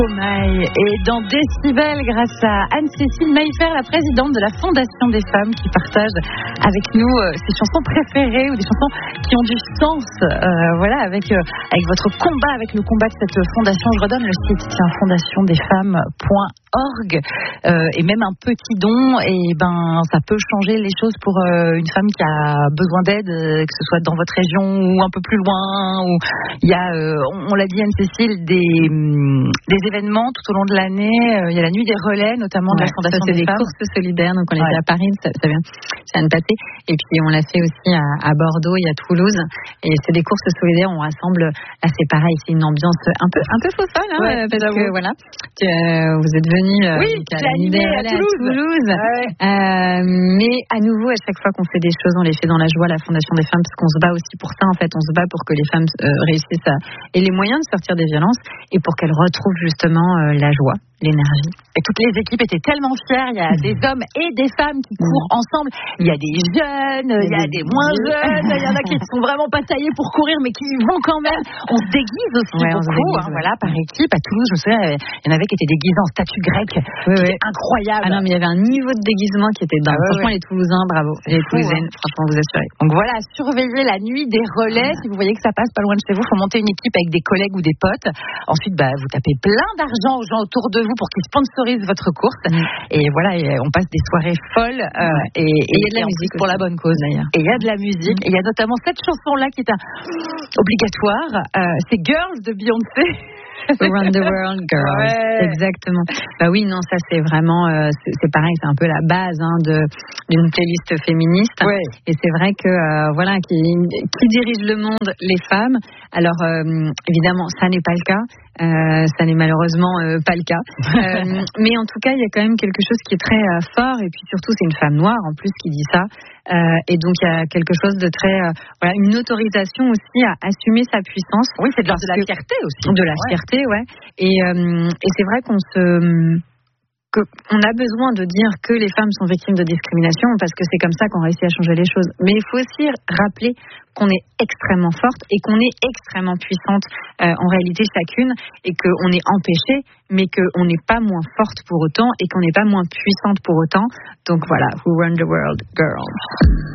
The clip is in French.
Et dans Décibel, grâce à Anne-Cécile Maillefer, la présidente de la Fondation des femmes, qui partage avec nous ses chansons préférées ou des chansons qui ont du sens, avec votre combat, avec le combat de cette fondation. Je redonne le site, c'est fondationdesfemmes.org, et même un petit don, et ça peut changer les choses pour une femme qui a besoin d'aide, que ce soit dans votre région ou un peu plus loin. Où il y a, on l'a dit Anne-Cécile, des événements tout au long de l'année. Il y a la nuit des relais, notamment de la Fondation des femmes. C'est des courses solidaires, donc on était à Paris, ça vient de passer. Et puis on l'a fait aussi à Bordeaux et à Toulouse. Et c'est des courses solidaires, on rassemble. Là, c'est pareil, c'est une ambiance un peu folle, parce que voilà, vous êtes venus à la nuit des relais à Toulouse. Mais à nouveau, à chaque fois qu'on fait des choses, on les fait dans la joie, la Fondation des femmes, parce qu'on se bat aussi pour ça. En fait, on se bat pour que les femmes réussissent et les moyens de sortir des violences, et pour qu'elles retrouvent justement la joie, l'énergie. Et toutes les équipes étaient tellement fières. Il y a des hommes et des femmes qui courent ensemble. Il y a des jeunes, il y a des moins jeunes. Il y en a qui ne sont vraiment pas taillés pour courir, mais qui y vont quand même. On se déguise aussi beaucoup, par équipe. À Toulouse, je me souviens, il y en avait qui étaient déguisés en statue grecque. C'était incroyable. Ah non, mais il y avait un niveau de déguisement qui était dingue. Franchement, les Toulousains, bravo. Les Toulousaines, franchement, vous assurez. Donc voilà, surveillez la nuit des relais. Si vous voyez que ça passe pas loin de chez vous, il faut monter une équipe avec des collègues ou des potes. Ensuite, vous tapez plein d'argent aux gens autour de vous pour qu'ils sponsorisent votre course. Et voilà, on passe des soirées folles. Et il y a de la musique pour la bonne cause, d'ailleurs. Et il y a de la musique. Et il y a notamment cette chanson-là qui est obligatoire. C'est Girls de Beyoncé. Around the World, Girls. Ouais. Exactement. Oui, non, ça c'est vraiment, c'est pareil, c'est un peu la base d'une playlist féministe. Ouais. Et c'est vrai que qui dirige le monde, les femmes. Alors évidemment, ça n'est pas le cas. Ça n'est malheureusement pas le cas. Mais en tout cas, il y a quand même quelque chose qui est très fort, et puis surtout, c'est une femme noire en plus qui dit ça. Et donc, il y a quelque chose de très... une autorisation aussi à assumer sa puissance. Oui, c'est de la fierté aussi. De la fierté, ouais. Et c'est vrai qu'on a besoin de dire que les femmes sont victimes de discrimination, parce que c'est comme ça qu'on réussit à changer les choses. Mais il faut aussi rappeler qu'on est extrêmement forte et qu'on est extrêmement puissante en réalité chacune, et qu'on est empêchée, mais qu'on n'est pas moins forte pour autant, et qu'on n'est pas moins puissante pour autant. Donc voilà, who run the world, girls.